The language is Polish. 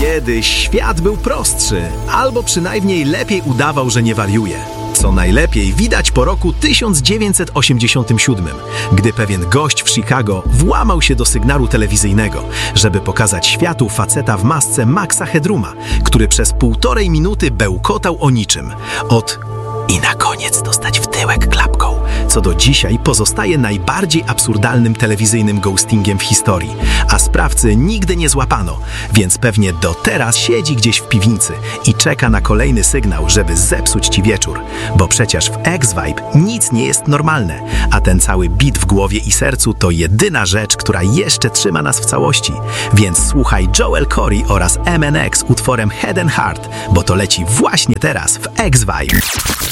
Kiedyś świat był prostszy, albo przynajmniej lepiej udawał, że nie wariuje. Co najlepiej widać po roku 1987, gdy pewien gość w Chicago włamał się do sygnału telewizyjnego, żeby pokazać światu faceta w masce Maxa Headrooma, który przez 1,5 minuty bełkotał o niczym. I na koniec dostać w tyłek klapką, co do dzisiaj pozostaje najbardziej absurdalnym telewizyjnym ghostingiem w historii, a sprawcy nigdy nie złapano, więc pewnie do teraz siedzi gdzieś w piwnicy i czeka na kolejny sygnał, żeby zepsuć ci wieczór, bo przecież w X-Vibe nic nie jest normalne, a ten cały beat w głowie i sercu to jedyna rzecz, która jeszcze trzyma nas w całości, więc słuchaj Joel Corry oraz MNX utworem Head and Heart, bo to leci właśnie teraz w X-Vibe.